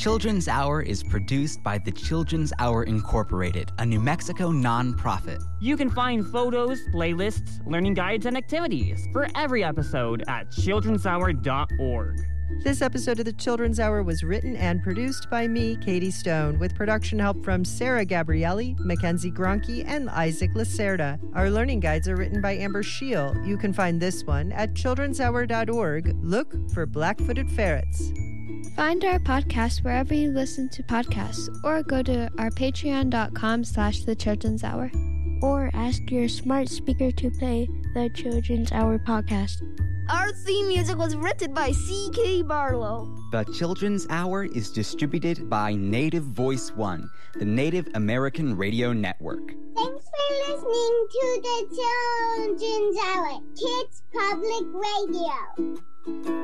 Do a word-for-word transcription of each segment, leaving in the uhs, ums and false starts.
Children's Hour is produced by the Children's Hour Incorporated, a New Mexico nonprofit. You can find photos, playlists, learning guides, and activities for every episode at children's hour dot org. This episode of the Children's Hour was written and produced by me, Katie Stone, with production help from Sarah Gabrielli, Mackenzie Gronke, and Isaac Lacerda. Our learning guides are written by Amber Scheel. You can find this one at children's hour dot org. Look for black-footed ferrets. Find our podcast wherever you listen to podcasts, or go to our patreon dot com slash the Children's Hour. Or ask your smart speaker to play the Children's Hour podcast. Our theme music was written by C K Barlow. The Children's Hour is distributed by Native Voice One, the Native American Radio Network. Thanks for listening to the Children's Hour, Kids Public Radio.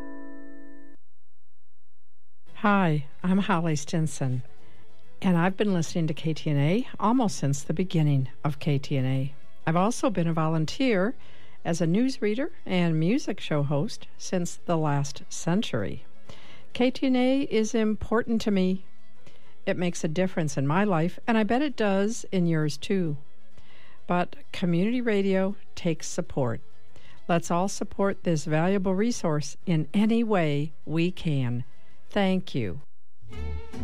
Hi, I'm Holly Stinson, and I've been listening to K T N A almost since the beginning of K T N A. I've also been a volunteer as a newsreader and music show host since the last century. K T N A is important to me. It makes a difference in my life, and I bet it does in yours too. But community radio takes support. Let's all support this valuable resource in any way we can. Thank you.